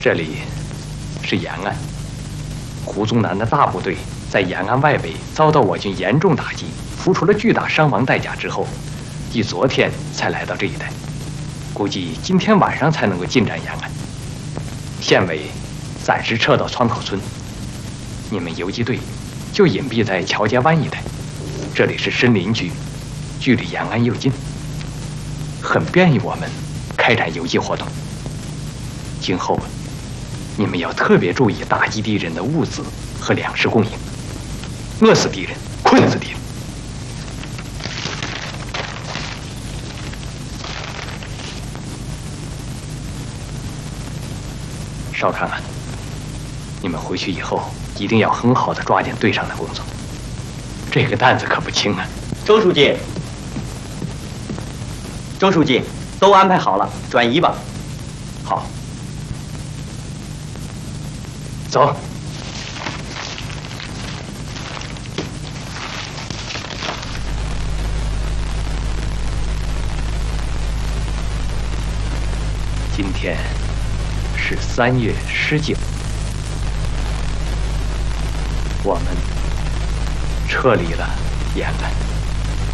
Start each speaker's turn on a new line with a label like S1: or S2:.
S1: 这里是延安，胡宗南的大部队在延安外围遭到我军严重打击，付出了巨大伤亡代价之后，于昨天才来到这一带，估计今天晚上才能够进占延安。县委暂时撤到窗口村，你们游击队就隐蔽在桥街湾一带，这里是深林区，距离延安又近，很便于我们开展游击活动。今后你们要特别注意打击敌人的物资和粮食供应，饿死敌人，困死敌人。少康啊，你们回去以后一定要很好的抓紧队上的工作，这个担子可不轻啊。
S2: 周书记，周书记，都安排好了，转移吧。
S1: 好，走。今天是3月19日，我们撤离了延安。